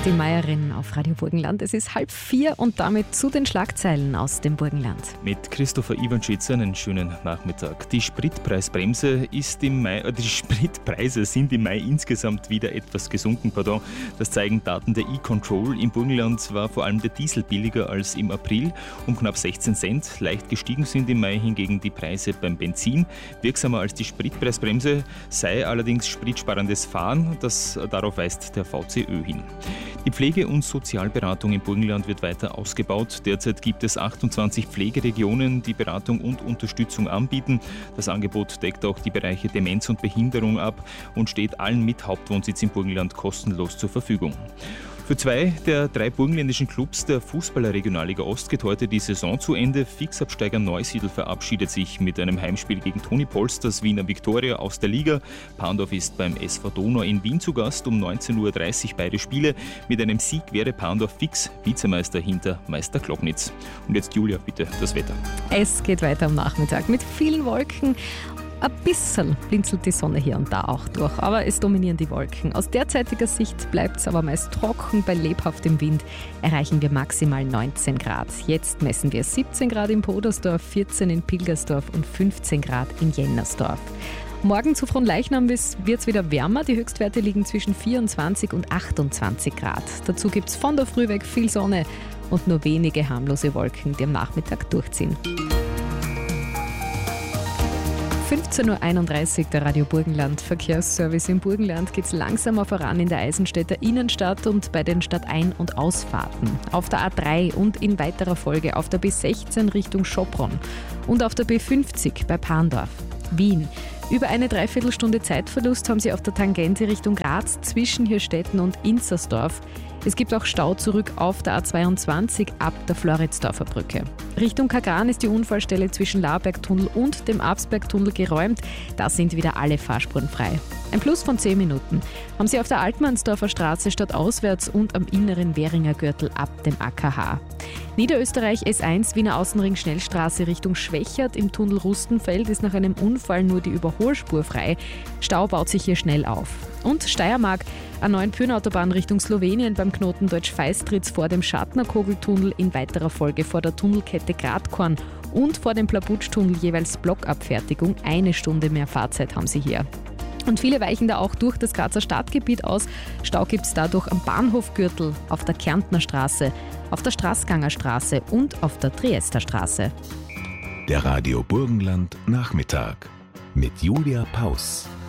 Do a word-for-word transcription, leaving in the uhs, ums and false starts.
Die Meierin auf Radio Burgenland. Es ist halb vier und damit zu den Schlagzeilen aus dem Burgenland. Mit Christopher Iwanschitz einen schönen Nachmittag. Die Spritpreisbremse ist im Mai, äh, die Spritpreise sind im Mai insgesamt wieder etwas gesunken. Pardon. Das zeigen Daten der E-Control. Im Burgenland war vor allem der Diesel billiger als im April, um knapp sechzehn Cent. Leicht gestiegen sind im Mai hingegen die Preise beim Benzin. Wirksamer als die Spritpreisbremse sei allerdings spritsparendes Fahren. Das, darauf weist der V C Ö hin. Die Pflege- und Sozialberatung im Burgenland wird weiter ausgebaut. Derzeit gibt es achtundzwanzig Pflegeregionen, die Beratung und Unterstützung anbieten. Das Angebot deckt auch die Bereiche Demenz und Behinderung ab und steht allen mit Hauptwohnsitz im Burgenland kostenlos zur Verfügung. Für zwei der drei burgenländischen Clubs der Fußballer-Regionalliga Ost geht heute die Saison zu Ende. Fixabsteiger Neusiedl verabschiedet sich mit einem Heimspiel gegen Toni Polsters Wiener Viktoria aus der Liga. Pandorf ist beim S V Donau in Wien zu Gast um neunzehn Uhr dreißig beide Spiele. Mit einem Sieg wäre Pandorf fix Vizemeister hinter Meister Glocknitz. Und jetzt Julia, bitte das Wetter. Es geht weiter am Nachmittag mit vielen Wolken. Ein bisschen blinzelt die Sonne hier und da auch durch, aber es dominieren die Wolken. Aus derzeitiger Sicht bleibt es aber meist trocken. Bei lebhaftem Wind erreichen wir maximal neunzehn Grad. Jetzt messen wir siebzehn Grad in Podersdorf, vierzehn in Pilgersdorf und fünfzehn Grad in Jennersdorf. Morgen zu Fronleichnam wird es wieder wärmer. Die Höchstwerte liegen zwischen vierundzwanzig und achtundzwanzig Grad. Dazu gibt es von der Früh weg viel Sonne und nur wenige harmlose Wolken, die am Nachmittag durchziehen. fünfzehn Uhr einunddreißig, der Radio Burgenland Verkehrsservice. Im Burgenland geht es langsamer voran in der Eisenstädter Innenstadt und bei den Stadtein- und Ausfahrten. Auf der A drei und in weiterer Folge auf der B sechzehn Richtung Schopron und auf der B fünfzig bei Pandorf. Wien. Über eine Dreiviertelstunde Zeitverlust haben Sie auf der Tangente Richtung Graz zwischen Hirstetten und Inzersdorf. Es gibt auch Stau zurück auf der A zweiundzwanzig ab der Floridsdorfer Brücke. Richtung Kagran ist die Unfallstelle zwischen Labergtunnel und dem Absbergtunnel geräumt. Da sind wieder alle Fahrspuren frei. Ein Plus von zehn Minuten haben Sie auf der Altmannsdorfer Straße stadtauswärts und am inneren Währinger Gürtel ab dem A K H. Niederösterreich S eins Wiener Außenring Schnellstraße Richtung Schwächert im Tunnel Rustenfeld ist nach einem Unfall nur die Überholspur frei. Stau baut sich hier schnell auf. Und Steiermark, A neun Pyrnautobahn Richtung Slowenien beim Knoten Deutsch-Feistritz vor dem Schartner-Kogeltunnel, in weiterer Folge vor der Tunnelkette Gradkorn und vor dem Plabutsch-Tunnel jeweils Blockabfertigung. Eine Stunde mehr Fahrzeit haben Sie hier. Und viele weichen da auch durch das Grazer Stadtgebiet aus. Stau gibt es dadurch am Bahnhofgürtel, auf der Kärntner Straße, auf der Straßganger Straße und auf der Triester Straße. Der Radio Burgenland Nachmittag mit Julia Paus.